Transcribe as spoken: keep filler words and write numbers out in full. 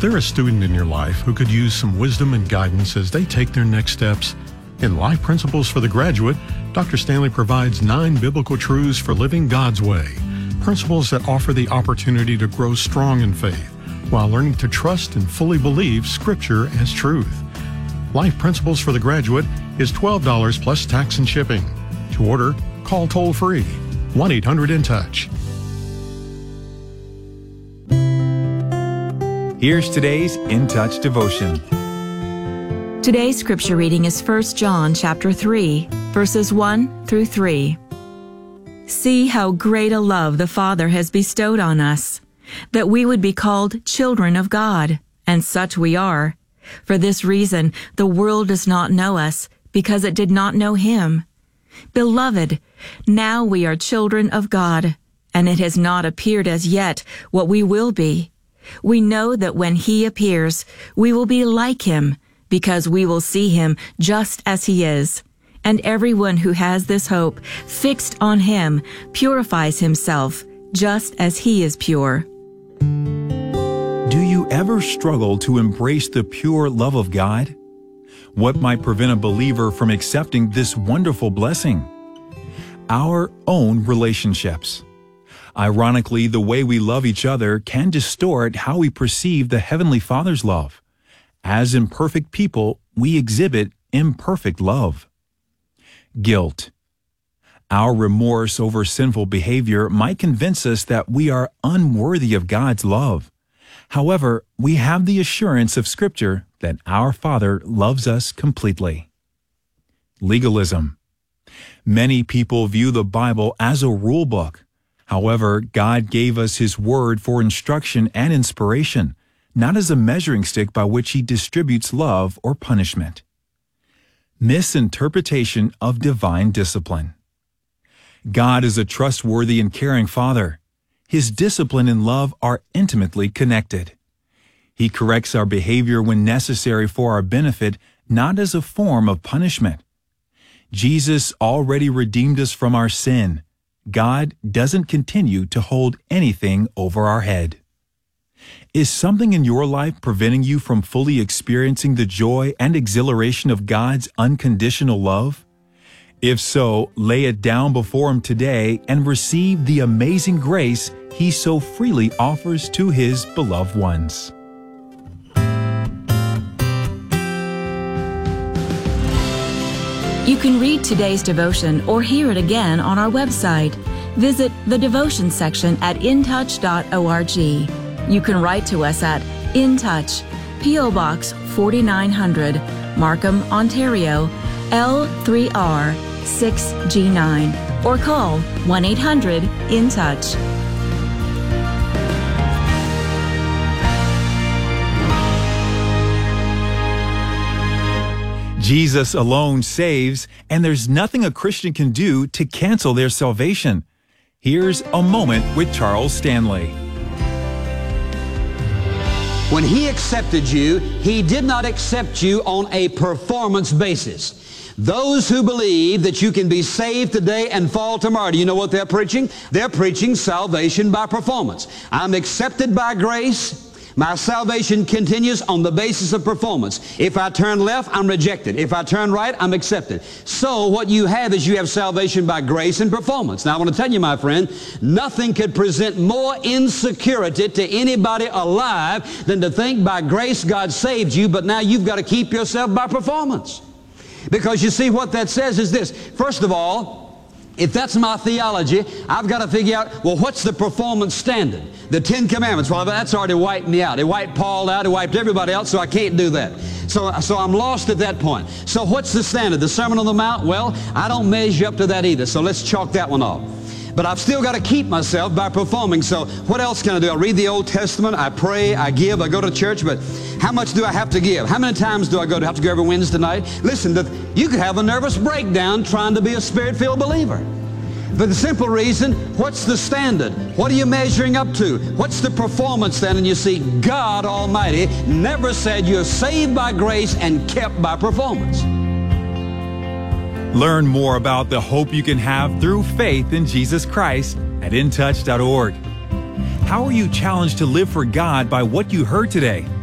they're a student in your life who could use some wisdom and guidance as they take their next steps, in Life Principles for the Graduate, Doctor Stanley provides nine biblical truths for living God's way, principles that offer the opportunity to grow strong in faith while learning to trust and fully believe Scripture as truth. Life Principles for the Graduate is twelve dollars plus tax and shipping. To order, call toll-free one eight hundred in touch. Here's today's In Touch devotion. Today's scripture reading is First John chapter three, verses one through three. See how great a love the Father has bestowed on us, that we would be called children of God, and such we are. For this reason, the world does not know us, because it did not know Him. Beloved, now we are children of God, and it has not appeared as yet what we will be. We know that when He appears, we will be like Him, because we will see Him just as He is. And everyone who has this hope fixed on Him purifies himself, just as He is pure. Do you ever struggle to embrace the pure love of God? What might prevent a believer from accepting this wonderful blessing? Our own relationships. Ironically, the way we love each other can distort how we perceive the Heavenly Father's love. As imperfect people, we exhibit imperfect love. Guilt. Our remorse over sinful behavior might convince us that we are unworthy of God's love. However, we have the assurance of Scripture that our Father loves us completely. Legalism. Many people view the Bible as a rule book. However, God gave us His Word for instruction and inspiration, not as a measuring stick by which He distributes love or punishment. Misinterpretation of divine discipline. God is a trustworthy and caring Father. His discipline and love are intimately connected. He corrects our behavior when necessary for our benefit, not as a form of punishment. Jesus already redeemed us from our sin. God doesn't continue to hold anything over our head. Is something in your life preventing you from fully experiencing the joy and exhilaration of God's unconditional love? If so, lay it down before Him today and receive the amazing grace He so freely offers to His beloved ones. You can read today's devotion or hear it again on our website. Visit the devotion section at in touch dot org. You can write to us at In Touch, P O Box forty-nine hundred, Markham, Ontario, L three R six G nine, or call one eight hundred in touch. Jesus alone saves, and there's nothing a Christian can do to cancel their salvation. Here's a moment with Charles Stanley. When He accepted you, He did not accept you on a performance basis. Those who believe that you can be saved today and fall tomorrow, do you know what they're preaching? They're preaching salvation by performance. I'm accepted by grace. My salvation continues on the basis of performance. If I turn left, I'm rejected. If I turn right, I'm accepted. So what you have is you have salvation by grace and performance. Now I want to tell you, my friend, nothing could present more insecurity to anybody alive than to think by grace God saved you, but now you've got to keep yourself by performance. Because you see, what that says is this. First of all, if that's my theology, I've got to figure out, well, what's the performance standard? The Ten Commandments, well, that's already wiped me out. It wiped Paul out, it wiped everybody else, so I can't do that. So, so I'm lost at that point. So what's the standard? The Sermon on the Mount? Well, I don't measure up to that either, so let's chalk that one off. But I've still got to keep myself by performing. So what else can I do? I read the Old Testament, I pray, I give, I go to church, but how much do I have to give? How many times do I go? Do I have to go every Wednesday night? Listen, the, you could have a nervous breakdown trying to be a Spirit-filled believer. For the simple reason, what's the standard? What are you measuring up to? What's the performance then? And you see, God Almighty never said you're saved by grace and kept by performance. Learn more about the hope you can have through faith in Jesus Christ at in touch dot org. How are you challenged to live for God by what you heard today?